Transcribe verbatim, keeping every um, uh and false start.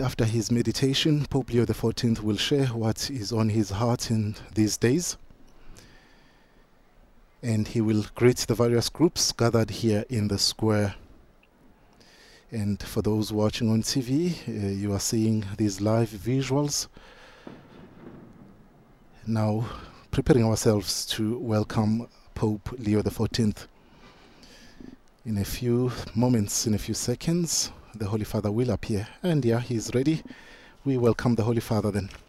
after his meditation, Pope Leo the fourteenth will share what is on his heart in these days. And he will greet the various groups gathered here in the square. And for those watching on T V, uh, you are seeing these live visuals. Now, preparing ourselves to welcome Pope Leo the fourteenth. In a few moments, in a few seconds, the Holy Father will appear. And yeah, he's ready. We welcome the Holy Father then.